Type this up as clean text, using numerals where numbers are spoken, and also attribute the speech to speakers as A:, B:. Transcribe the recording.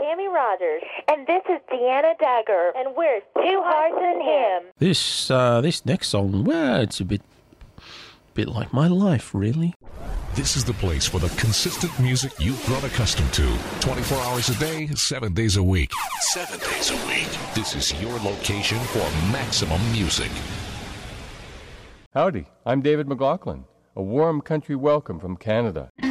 A: Tammy Rogers, and this is Deanna Dagger, and we're Two Hearts and Him.
B: This next song, well, it's a bit like my life, really.
C: This is the place for the consistent music you've grown accustomed to. 24 hours a day, 7 days a week. 7 days a week. This is your location for maximum music.
D: Howdy, I'm David McLaughlin. A warm country welcome from Canada.